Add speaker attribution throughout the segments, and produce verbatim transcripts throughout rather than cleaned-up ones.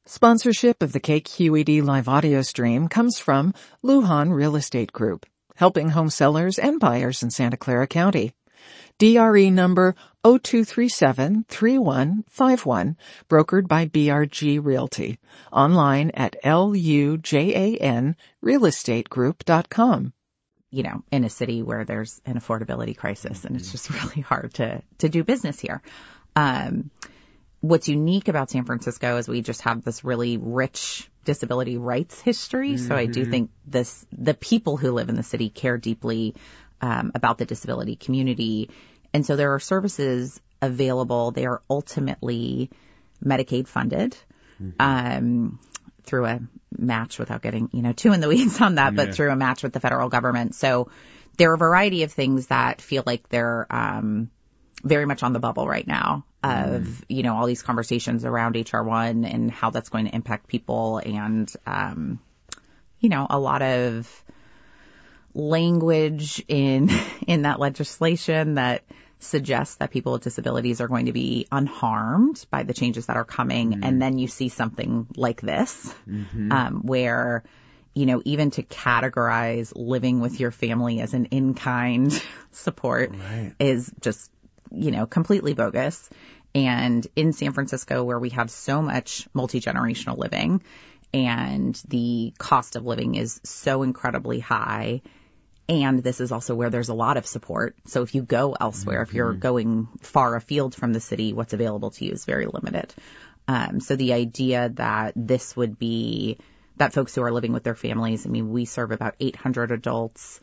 Speaker 1: Sponsorship of the K Q E D live audio stream comes from Lujan Real Estate Group, helping home sellers and buyers in Santa Clara County. D R E number zero two three seven three one five one, brokered by B R G Realty. Online at L U J A N real estate group dot com.
Speaker 2: You know, in a city where there's an affordability crisis, and it's just really hard to, to do business here. Um, What's unique about San Francisco is we just have this really rich disability rights history. Mm-hmm. So I do think this, the people who live in the city care deeply um, about the disability community. And so there are services available. They are ultimately Medicaid funded mm-hmm. um, through a match, without getting, you know, too in the weeds on that, yeah. but through a match with the federal government. So there are a variety of things that feel like they're um, very much on the bubble right now. Of, you know, all these conversations around H R one and how that's going to impact people, and, um, you know, a lot of language in in that legislation that suggests that people with disabilities are going to be unharmed by the changes that are coming. Mm-hmm. And then you see something like this, mm-hmm. um, where, you know, even to categorize living with your family as an in-kind support right. is just, you know, completely bogus. And in San Francisco, where we have so much multi-generational living and the cost of living is so incredibly high, and this is also where there's a lot of support. So if you go elsewhere, mm-hmm. if you're going far afield from the city, what's available to you is very limited. Um, so the idea that this would be that folks who are living with their families, I mean, we serve about eight hundred adults.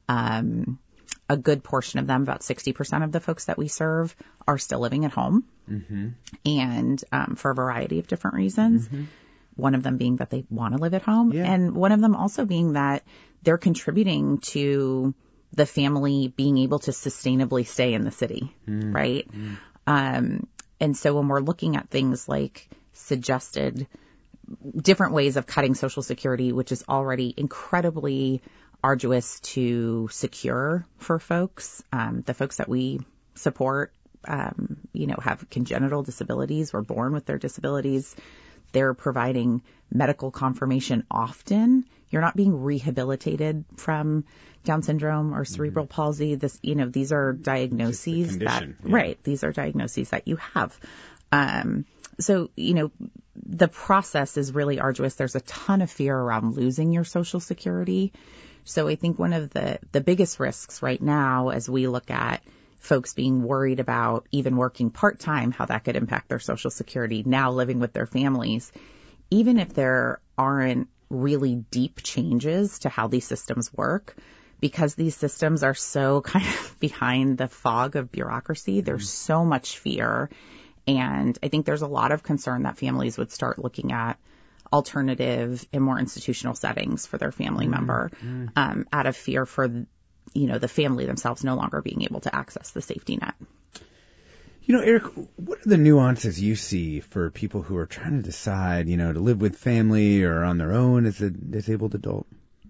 Speaker 2: Um, a good portion of them, about sixty percent of the folks that we serve, are still living at home. Mm-hmm. And um, for a variety of different reasons. Mm-hmm. One of them being that they want to live at home. Yeah. And one of them also being that they're contributing to the family being able to sustainably stay in the city, mm-hmm. right? Mm-hmm. Um, and so when we're looking at things like suggested different ways of cutting Social Security, which is already incredibly arduous to secure for folks, um, the folks that we support, um, you know, have congenital disabilities, were born with their disabilities. They're providing medical confirmation often. You're not being rehabilitated from Down syndrome or cerebral mm-hmm. palsy. This, you know, these are diagnoses that, yeah. right. These are diagnoses that you have. Um, so, you know, the process is really arduous. There's a ton of fear around losing your Social Security. So I think one of the, the biggest risks right now, as we look at folks being worried about even working part-time, how that could impact their Social Security, now living with their families, even if there aren't really deep changes to how these systems work, because these systems are so kind of behind the fog of bureaucracy, there's mm. so much fear. And I think there's a lot of concern that families would start looking at alternative and more institutional settings for their family mm. member mm. Um, out of fear for you know, the family themselves no longer being able to access the safety net.
Speaker 3: You know, Eric, what are the nuances you see for people who are trying to decide, you know, to live with family or on their own as a disabled adult?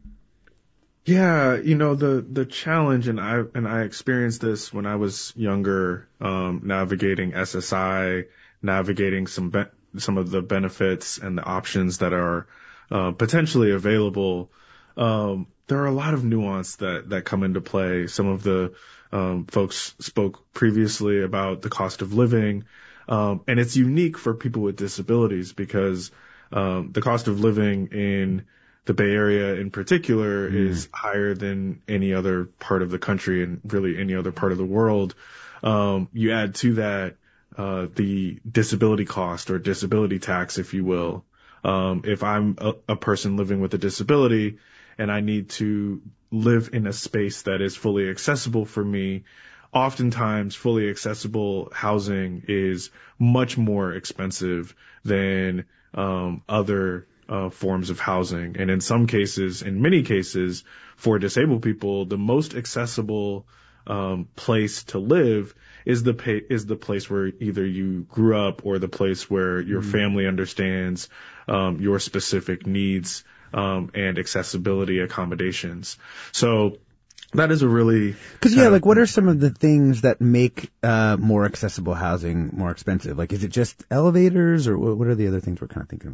Speaker 4: Yeah, you know, the, the challenge, and I, and I experienced this when I was younger, um, navigating S S I, navigating some, be- some of the benefits and the options that are, uh, potentially available. Um, there are a lot of nuance that, that come into play. Some of the, um, folks spoke previously about the cost of living. Um, and it's unique for people with disabilities because, um, the cost of living in the Bay Area in particular mm. is higher than any other part of the country and really any other part of the world. Um, you add to that, uh, the disability cost or disability tax, if you will. Um, if I'm a, a person living with a disability, and I need to live in a space that is fully accessible for me, oftentimes fully accessible housing is much more expensive than um, other uh, forms of housing. And in some cases, in many cases, for disabled people, the most accessible um, place to live is the pa- is the place where either you grew up or the place where your mm-hmm. family understands um, your specific needs. Um, and accessibility accommodations. So that is a really...
Speaker 3: Because, yeah, like, what are some of the things that make uh, more accessible housing more expensive? Like, is it just elevators, or what are the other things we're kind of thinking